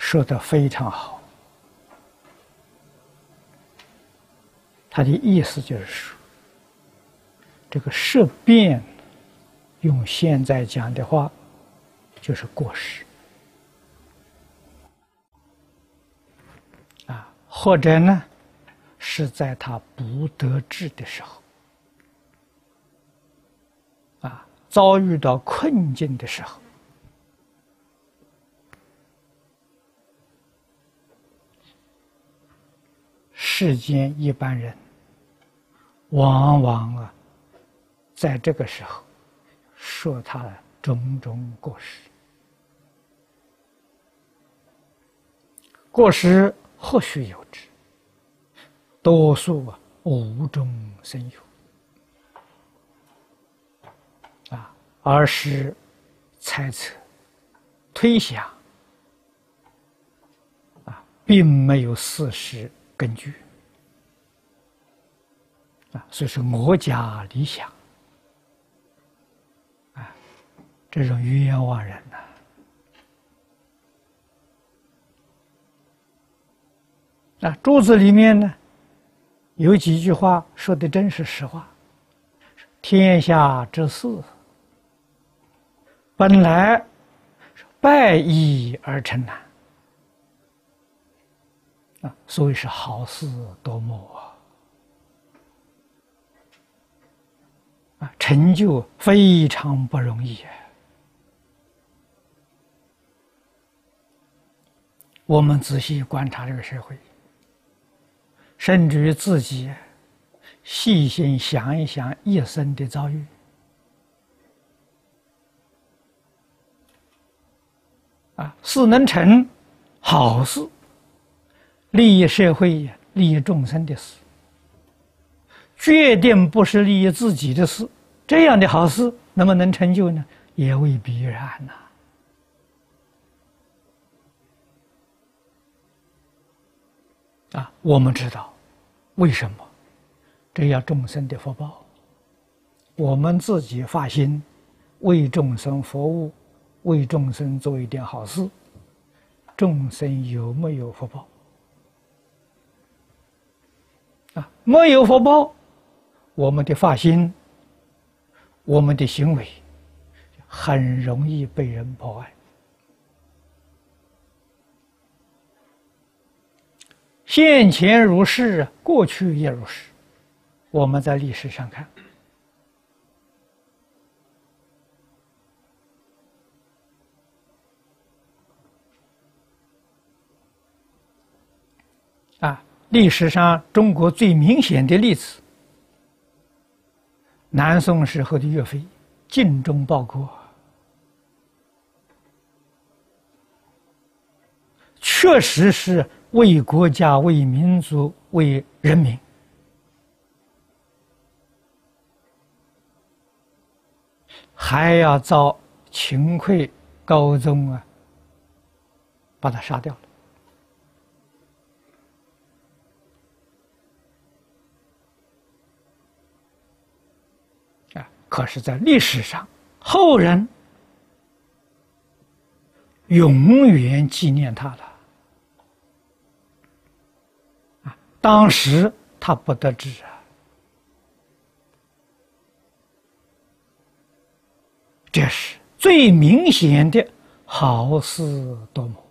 说得非常好。他的意思就是说，这个识变，用现在讲的话，就是过失啊，或者呢，是在他不得志的时候，啊，遭遇到困境的时候，世间一般人往往在这个时候说他的种种过失。过失或许有之，多数无中生有而是猜测、推想并没有事实根据所以说我家理想这种冤枉人注子里面呢，有几句话说的真是实话。天下之事，本来败义而成难所以是好事多磨成就非常不容易我们仔细观察这个社会，甚至于自己细心想一想一生的遭遇，是能成好事，利益社会、利益众生的事，决定不是利益自己的事。这样的好事能不能成就呢？也未必然我们知道为什么，这要众生的福报。我们自己发心为众生服务，为众生做一点好事，众生有没有福报没有福报，我们的发心，我们的行为很容易被人破坏。现前如是，过去也如是。我们在历史上看，历史上中国最明显的例子，南宋时候的岳飞尽忠报国，确实是为国家、为民族、为人民。还要遭秦桧、高宗把他杀掉了。可是在历史上，后人永远纪念他了。当时他不得志这是最明显的好事多磨。